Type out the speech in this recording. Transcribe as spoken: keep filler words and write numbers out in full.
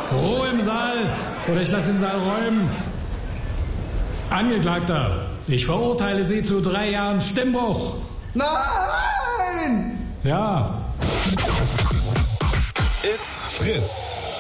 Ruhe im Saal oder ich lasse den Saal räumen. Angeklagter, ich verurteile Sie zu drei Jahren Stimmbruch. Nein! Ja. It's Fritz.